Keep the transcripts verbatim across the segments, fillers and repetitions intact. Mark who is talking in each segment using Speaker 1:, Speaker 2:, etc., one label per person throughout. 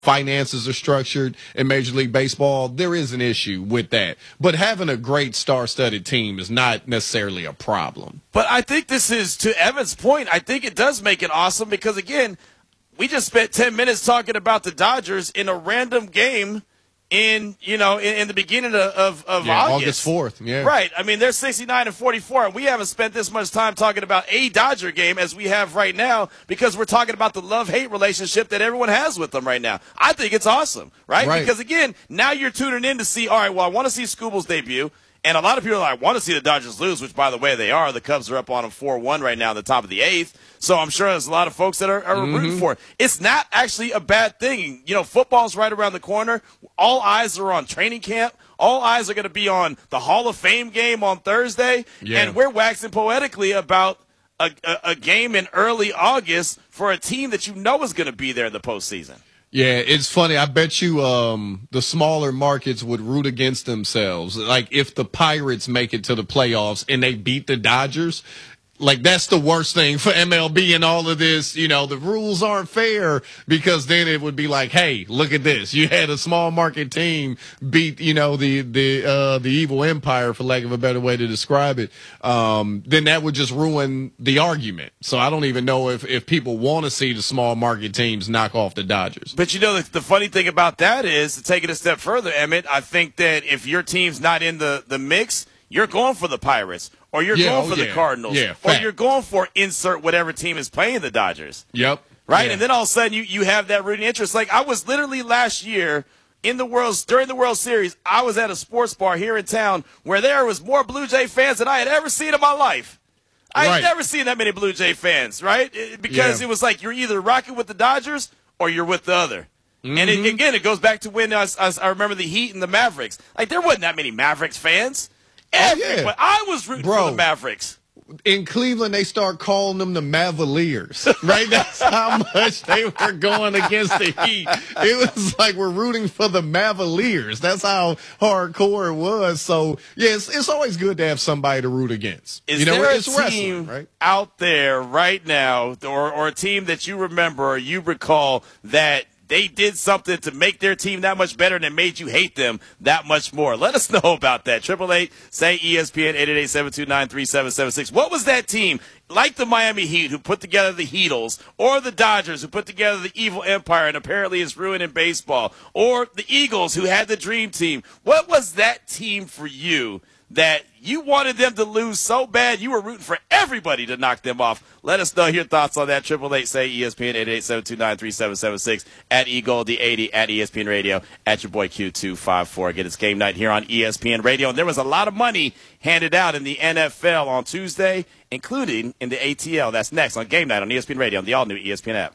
Speaker 1: finances are structured in Major League Baseball, there is an issue with that. But having a great star-studded team is not necessarily a problem.
Speaker 2: But I think this is, to Evan's point, I think it does make it awesome because, again, we just spent ten minutes talking about the Dodgers in a random game in, you know, in, in the beginning of, of, of
Speaker 1: yeah,
Speaker 2: August.
Speaker 1: August fourth, yeah.
Speaker 2: Right. I mean, they're sixty-nine and forty-four, and we haven't spent this much time talking about a Dodger game as we have right now because we're talking about the love-hate relationship that everyone has with them right now. I think it's awesome, right?
Speaker 1: right.
Speaker 2: Because, again, now you're tuning in to see, all right, well, I want to see Skubal's debut. And a lot of people are like, want to see the Dodgers lose, which, by the way, they are. The Cubs are up on them four one right now in the top of the eighth. So I'm sure there's a lot of folks that are, are mm-hmm. rooting for it. It's not actually a bad thing. You know, football's right around the corner. All eyes are on training camp. All eyes are going to be on the Hall of Fame game on Thursday. Yeah. And we're waxing poetically about a, a, a game in early August for a team that you know is going to be there in the postseason.
Speaker 1: Yeah, it's funny. I bet you um, the smaller markets would root against themselves. Like if the Pirates make it to the playoffs and they beat the Dodgers, like that's the worst thing for M L B and all of this. You know, the rules aren't fair because then it would be like, hey, look at this. You had a small market team beat, you know, the the uh, the evil empire, for lack of a better way to describe it. Um, then that would just ruin the argument. So I don't even know if, if people want to see the small market teams knock off the Dodgers.
Speaker 2: But, you know, the, the funny thing about that is, to take it a step further, Emmett, I think that if your team's not in the, the mix, you're going for the Pirates. Or you're
Speaker 1: yeah,
Speaker 2: going
Speaker 1: oh,
Speaker 2: for
Speaker 1: yeah.
Speaker 2: the Cardinals.
Speaker 1: Yeah,
Speaker 2: or you're going for insert whatever team is playing the Dodgers.
Speaker 1: Yep.
Speaker 2: Right?
Speaker 1: Yeah.
Speaker 2: And then all of a sudden you, you have that rooting interest. Like I was literally last year in the World during the World Series, I was at a sports bar here in town where there was more Blue Jay fans than I had ever seen in my life. I
Speaker 1: right.
Speaker 2: had never seen that many Blue Jay fans, right? Because yeah. it was like you're either rocking with the Dodgers or you're with the other. Mm-hmm. And it, again, it goes back to when I, I, I remember the Heat and the Mavericks. Like there wasn't that many Mavericks fans. Every, oh, yeah. But I was rooting
Speaker 1: Bro.
Speaker 2: for the Mavericks.
Speaker 1: In Cleveland, they start calling them the Mavaliers, right? That's how much they were going against the Heat. It was like we're rooting for the Mavaliers. That's how hardcore it was. So, yeah, it's, it's always good to have somebody to root against.
Speaker 2: Is
Speaker 1: you know,
Speaker 2: there
Speaker 1: it's
Speaker 2: a
Speaker 1: wrestling,
Speaker 2: team
Speaker 1: right?
Speaker 2: out there right now, or, or a team that you remember or you recall that they did something to make their team that much better and it made you hate them that much more? Let us know about that. Triple eight, say E S P N, eight eight eight, seven two nine, three seven seven six. What was that team, like the Miami Heat, who put together the Heatles, or the Dodgers, who put together the evil empire and apparently is ruining baseball, or the Eagles, who had the dream team? What was that team for you that you wanted them to lose so bad you were rooting for everybody to knock them off? Let us know your thoughts on that. Triple eight say E S P N, eight eight eight, seven two nine, three seven seven six, at eGoldie eighty, at E S P N Radio, at your boy Q two five four. Again, it's game night here on E S P N Radio, and there was a lot of money handed out in the N F L on Tuesday, including in the A T L. That's next on game night on E S P N Radio on the all-new E S P N app.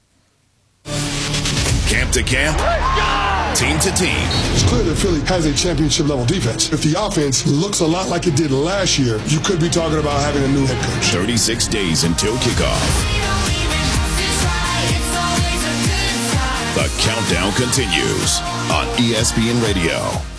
Speaker 3: Camp to camp, team to team.
Speaker 4: It's clear that Philly has a championship-level defense. If the offense looks a lot like it did last year, you could be talking about having a new head coach.
Speaker 3: thirty-six days until kickoff. The countdown continues on E S P N Radio.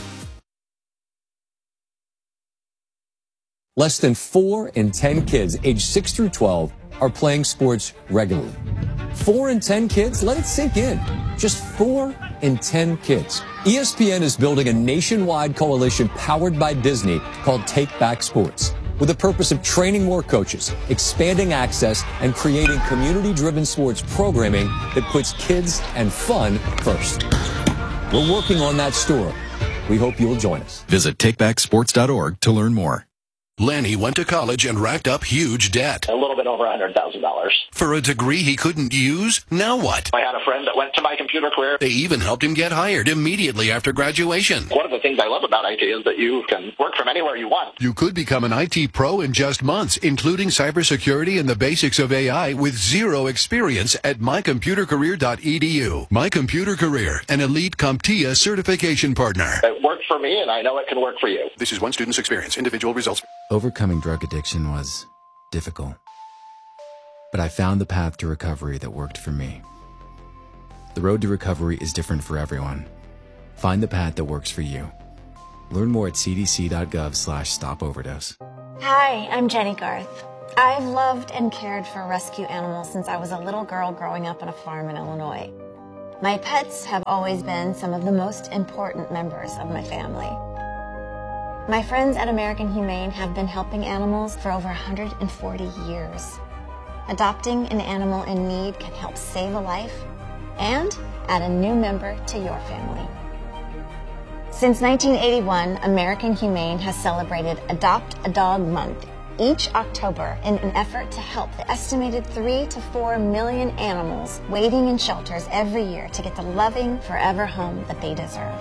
Speaker 5: Less than four in ten kids aged six through twelve are playing sports regularly. Four in ten kids? Let it sink in. Just four in ten kids. E S P N is building a nationwide coalition powered by Disney called Take Back Sports, with the purpose of training more coaches, expanding access, and creating community-driven sports programming that puts kids and fun first. We're working on that story. We hope you'll join us.
Speaker 6: Visit take back sports dot org to learn more.
Speaker 3: Lanny went to college and racked up huge debt.
Speaker 7: A little bit over one hundred thousand dollars.
Speaker 3: For a degree he couldn't use? Now what?
Speaker 7: I had a friend that went to My Computer Career.
Speaker 3: They even helped him get hired immediately after graduation.
Speaker 7: One of the things I love about I T is that you can work from anywhere you want.
Speaker 3: You could become an I T pro in just months, including cybersecurity and the basics of A I with zero experience at my computer career dot e d u. My Computer Career, an elite CompTIA certification partner.
Speaker 7: It worked for me, and I know it can work for you.
Speaker 3: This is one student's experience. Individual results.
Speaker 8: Overcoming drug addiction was difficult, but I found the path to recovery that worked for me. The road to recovery is different for everyone. Find the path that works for you. Learn more at c d c dot gov slash stop overdose.
Speaker 9: Hi, I'm Jenny Garth. I've loved and cared for rescue animals since I was a little girl growing up on a farm in Illinois. My pets have always been some of the most important members of my family. My friends at American Humane have been helping animals for over one hundred forty years. Adopting an animal in need can help save a life and add a new member to your family. Since nineteen eighty-one, American Humane has celebrated Adopt a Dog Month each October in an effort to help the estimated three to four million animals waiting in shelters every year to get the loving, forever home that they deserve.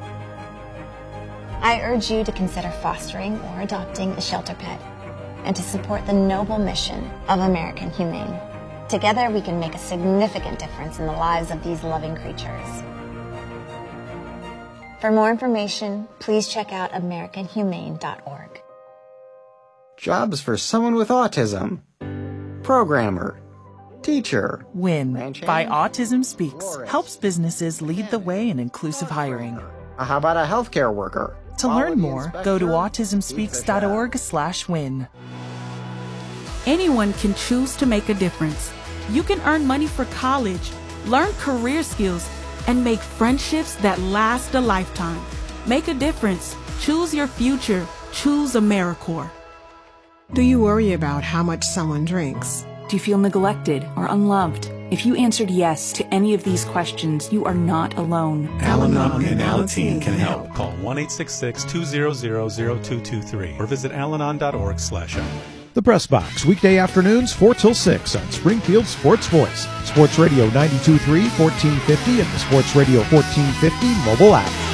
Speaker 9: I urge you to consider fostering or adopting a shelter pet and to support the noble mission of American Humane. Together, we can make a significant difference in the lives of these loving creatures. For more information, please check out american humane dot org.
Speaker 10: Jobs for someone with autism. Programmer. Teacher.
Speaker 11: WIN by Autism Speaks helps businesses lead the way in inclusive hiring.
Speaker 10: How about a healthcare worker?
Speaker 11: To learn more, go to autism speaks dot org slash win. Anyone can choose to make a difference. You can earn money for college, learn career skills, and make friendships that last a lifetime. Make a difference. Choose your future. Choose AmeriCorps.
Speaker 12: Do you worry about how much someone drinks?
Speaker 13: Do you feel neglected or unloved? If you answered yes to any of these questions, you are not alone.
Speaker 14: Al-Anon and Alateen can help. Call one eight six six, two zero zero, zero two two three or visit alanon dot org slash help.
Speaker 15: The Press Box, weekday afternoons, four till six on Springfield Sports Voice. Sports Radio ninety-two point three, fourteen fifty, and the Sports Radio fourteen fifty mobile app.